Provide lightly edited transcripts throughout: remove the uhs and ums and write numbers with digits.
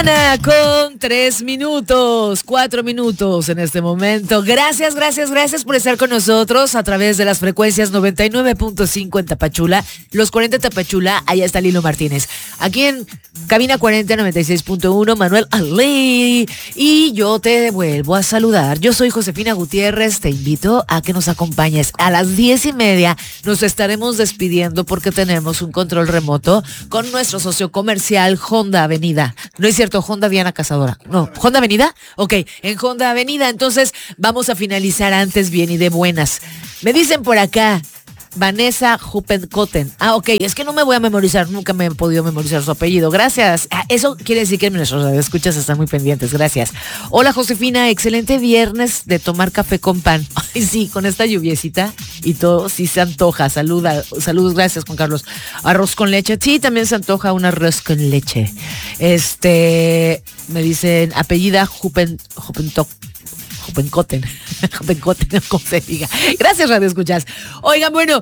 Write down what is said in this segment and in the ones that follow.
mañana con 4 minutos en este momento. Gracias por estar con nosotros a través de las frecuencias 99.5 en Tapachula, los 40 en Tapachula, allá está Lilo Martínez. Aquí en cabina 40 96.1, Manuel Ali. Y yo te vuelvo a saludar. Yo soy Josefina Gutiérrez, te invito a que nos acompañes. A las 10:30 nos estaremos despidiendo porque tenemos un control remoto con nuestro socio comercial Honda Avenida. No es cierto, Honda Diana Cazadora. No, ¿Honda Avenida? Ok, en Honda Avenida. Entonces vamos a finalizar antes bien y de buenas. Me dicen por acá, Vanessa Huppenkotten. Ok, es que no me voy a memorizar, nunca me he podido memorizar su apellido. Gracias. Eso quiere decir que nuestros escuchas están muy pendientes. Gracias. Hola Josefina, excelente viernes de tomar café con pan. Ay, sí, con esta lluviecita y todo, sí se antoja. Saludos, gracias Juan Carlos. Arroz con leche, sí, también se antoja un arroz con leche. Me dicen apellida Huppenkotten, como se diga. Gracias, Radio Escuchas. Oigan, bueno,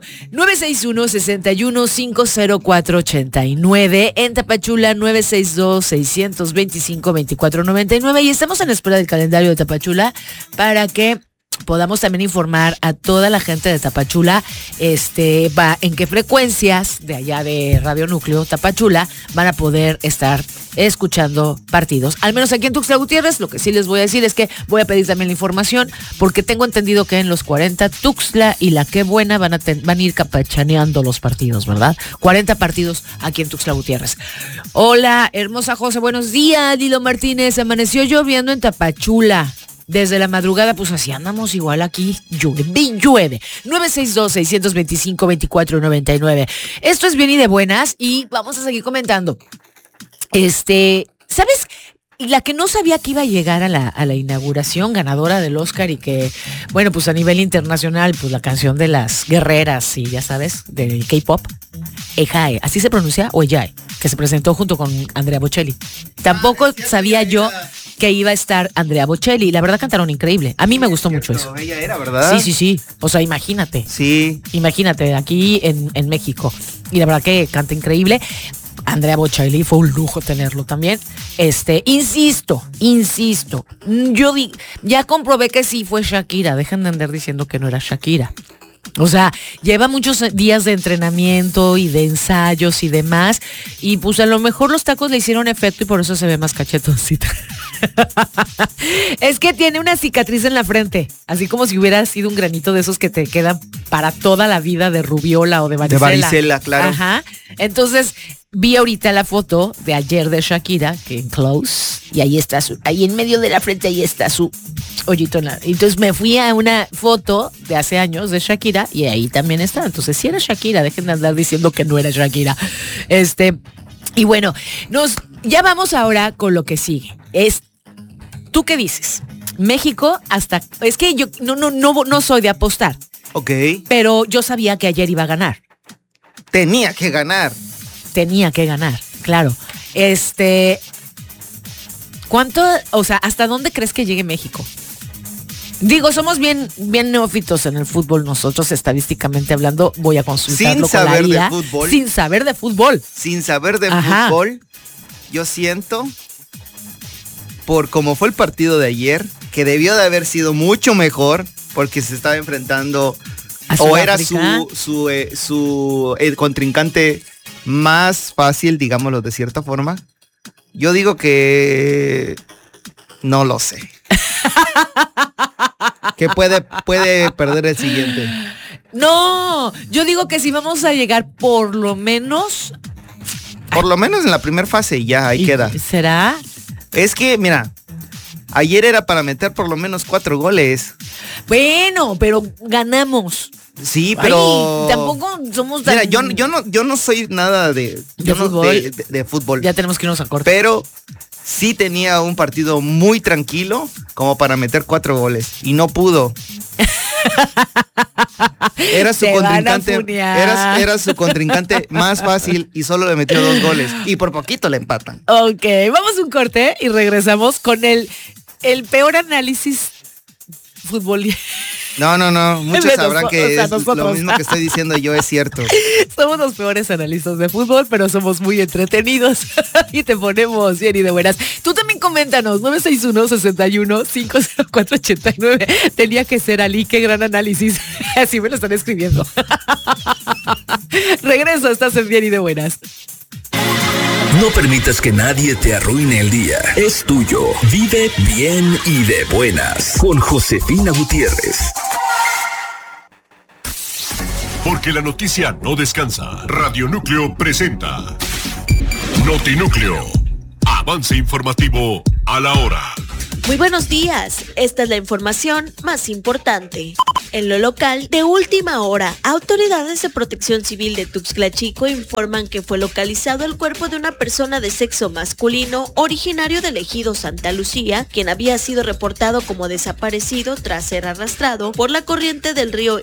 961-61-50489, en Tapachula 962-625-2499, y estamos en espera del calendario de Tapachula para que podamos también informar a toda la gente de Tapachula en qué frecuencias de allá de Radio Núcleo Tapachula van a poder estar escuchando partidos. Al menos aquí en Tuxtla Gutiérrez, lo que sí les voy a decir es que voy a pedir también la información, porque tengo entendido que en los 40 Tuxtla y La Qué Buena van a ir capachaneando los partidos, ¿verdad? 40 partidos aquí en Tuxtla Gutiérrez. Hola, hermosa José, buenos días. Lilo Martínez, amaneció lloviendo en Tapachula. Desde la madrugada, pues así andamos igual aquí, llueve. 962-625-2499. Esto es bien y de buenas y vamos a seguir comentando. ¿Sabes? La que no sabía que iba a llegar a la inauguración, ganadora del Oscar, y que, bueno, pues a nivel internacional, pues la canción de las guerreras, y ya sabes, del K-pop, Ejae, ¿así se pronuncia? O Ejae, que se presentó junto con Andrea Bocelli. Tampoco sabía yo que iba a estar Andrea Bocelli. La verdad cantaron increíble. A mí me gustó mucho eso. Ella era, ¿verdad? Sí. O sea, imagínate. Sí. Imagínate, aquí en México. Y la verdad que canta increíble. Andrea Bocelli, fue un lujo tenerlo también. Insisto. Yo ya comprobé que sí fue Shakira. Dejen de andar diciendo que no era Shakira. O sea, lleva muchos días de entrenamiento y de ensayos y demás. Y pues a lo mejor los tacos le hicieron efecto y por eso se ve más cachetoncita. Es que tiene una cicatriz en la frente, así como si hubiera sido un granito de esos que te quedan para toda la vida, de rubiola o de varicela. De varicela, claro. Ajá. Entonces, vi ahorita la foto de ayer de Shakira, que en close, y ahí está ahí en medio de la frente, ahí está su hoyito. Entonces me fui a una foto de hace años de Shakira y ahí también está. Entonces sí era Shakira, dejen de andar diciendo que no era Shakira. Y bueno, ya vamos ahora con lo que sigue. ¿Tú qué dices? México es que yo no soy de apostar. Ok. Pero yo sabía que ayer iba a ganar. Tenía que ganar, claro. ¿Cuánto, hasta dónde crees que llegue México? Digo, somos bien neófitos en el fútbol nosotros, estadísticamente hablando. Voy a consultarlo con la IA. Sin saber de fútbol. Yo siento, por cómo fue el partido de ayer, que debió de haber sido mucho mejor, porque se estaba enfrentando, o era el contrincante más fácil, digámoslo de cierta forma. Yo digo que no lo sé. Que puede perder el siguiente. No, yo digo que si vamos a llegar por lo menos en la primera fase, ya ahí queda. ¿Será? Es que, mira, ayer era para meter por lo menos 4 goles. Bueno, pero ganamos. Sí, pero tampoco somos tan... Mira, yo no soy nada de fútbol. Ya tenemos que irnos a corte. Pero sí tenía un partido muy tranquilo como para meter 4 goles y no pudo. Era su contrincante más fácil y solo le metió 2 goles y por poquito le empatan. Ok, vamos a un corte y regresamos con el peor análisis futbolístico. No. Muchos Menos, sabrán que nosotros. lo mismo que estoy diciendo yo es cierto. Somos los peores analistas de fútbol, pero somos muy entretenidos y te ponemos bien y de buenas. Tú también coméntanos, 961-61-50489. Tenía que ser Ali, qué gran análisis. Así me lo están escribiendo. Regreso, estás en bien y de buenas. No permitas que nadie te arruine el día. Es tuyo. Vive bien y de buenas. Con Josefina Gutiérrez. Porque la noticia no descansa. Radio Núcleo presenta Notinúcleo. Avance informativo a la hora. Muy buenos días. Esta es la información más importante. En lo local, de última hora, autoridades de Protección Civil de Tuxtla Chico informan que fue localizado el cuerpo de una persona de sexo masculino originario del ejido Santa Lucía, quien había sido reportado como desaparecido tras ser arrastrado por la corriente del río